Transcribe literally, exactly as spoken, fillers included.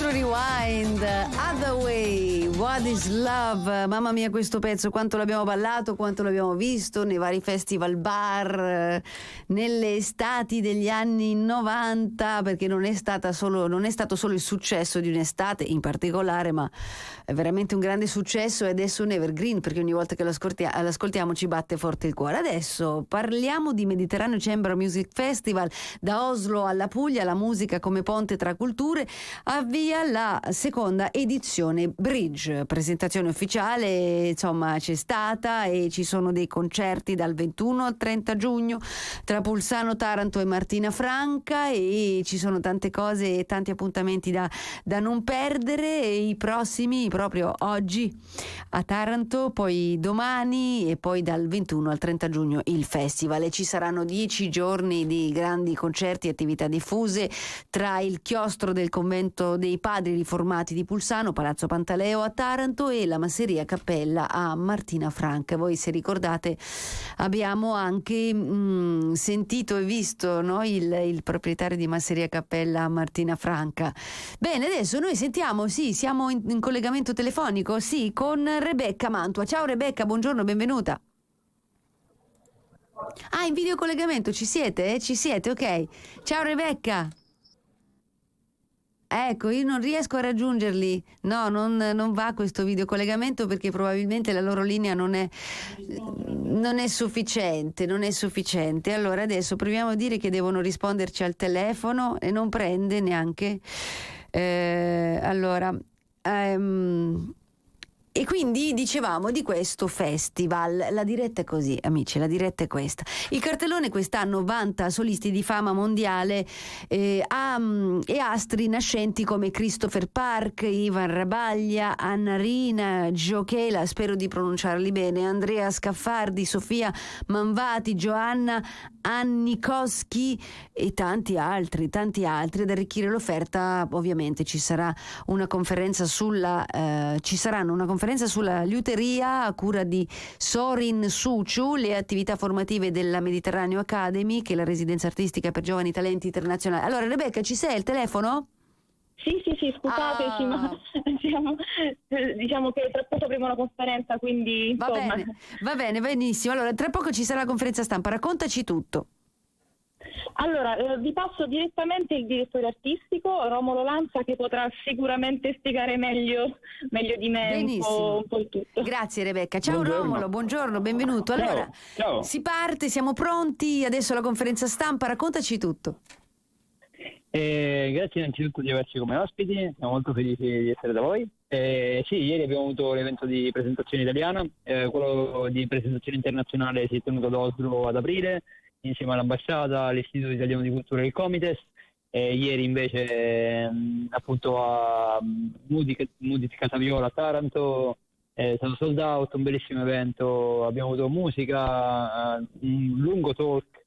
Astro Rewind, Other Way, What is Love. Mamma mia, questo pezzo quanto l'abbiamo ballato, quanto l'abbiamo visto nei vari festival bar, nelle estati degli anni novanta, perché non è stata solo non è stato solo il successo di un'estate in particolare, ma è veramente un grande successo ed è un evergreen, perché ogni volta che l'ascoltia- l'ascoltiamo ci batte forte il cuore. Adesso parliamo di Mediterraneo Chamber Music Festival. Da Oslo alla Puglia, la musica come ponte tra culture, avvia la seconda edizione Bridge, presentazione ufficiale, insomma c'è stata, e ci sono dei concerti dal ventuno al trenta giugno tra Pulsano, Taranto e Martina Franca, e ci sono tante cose e tanti appuntamenti da, da non perdere. E i prossimi proprio oggi a Taranto, poi domani e poi dal ventuno al trenta giugno il festival, e ci saranno dieci giorni di grandi concerti e attività diffuse tra il chiostro del convento dei padri riformati di Pulsano, Palazzo Pantaleo a Taranto, e la masseria Cappella a Martina Franca. Voi, se ricordate, abbiamo anche mh, sentito e visto, no, il, il proprietario di masseria Cappella a Martina Franca. Bene, adesso noi sentiamo, sì, siamo in, in collegamento telefonico, sì, con Rebecca Mantua. Ciao Rebecca, buongiorno, benvenuta. Ah, in videocollegamento ci siete? Eh? Ci siete, ok. Ciao Rebecca. Ecco, io non riesco a raggiungerli. No, non, non va questo videocollegamento perché probabilmente la loro linea non è, non è sufficiente, non è sufficiente. Allora adesso proviamo a dire che devono risponderci al telefono e non prende neanche. Eh, allora... Um, E quindi dicevamo di questo festival. La diretta è così, amici, la diretta è questa. Il cartellone quest'anno vanta solisti di fama mondiale eh, a, e astri nascenti come Christopher Park, Ivan Rabaglia, Anna Rina, Giochela, spero di pronunciarli bene, Andrea Scaffardi, Sofia Manvati, Joanna Annikowski e tanti altri, tanti altri. Ad arricchire l'offerta ovviamente ci sarà una conferenza sulla eh, ci saranno una conferenza sulla liuteria a cura di Sorin Suciu, le attività formative della Mediterraneo Academy, che è la residenza artistica per giovani talenti internazionali. Allora Rebecca, ci sei al telefono? Sì, sì, sì, scusateci, ah. ma diciamo, diciamo che tra poco avremo una conferenza, quindi va insomma. bene, va bene, benissimo. Allora tra poco ci sarà la conferenza stampa, raccontaci tutto. Allora, eh, vi passo direttamente il direttore artistico Romolo Lanza, che potrà sicuramente spiegare meglio, meglio di me un po', un po' il tutto. Grazie Rebecca. Ciao buongiorno. Romolo, buongiorno, benvenuto. Allora, ciao, ciao. Si parte, siamo pronti, adesso la conferenza stampa, raccontaci tutto. Eh, grazie innanzitutto di averci come ospiti, siamo molto felici di essere da voi. Eh, sì, ieri abbiamo avuto l'evento di presentazione italiana, eh, quello di presentazione internazionale si è tenuto ad Oslo ad aprile, insieme all'ambasciata, all'Istituto Italiano di Cultura e il Comites. Eh, ieri invece eh, appunto a Moody, Moody Casaviola a Taranto è stato sold out, un bellissimo evento, abbiamo avuto musica, uh, un lungo talk